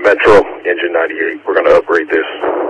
Metro, engine 98. We're going to upgrade this.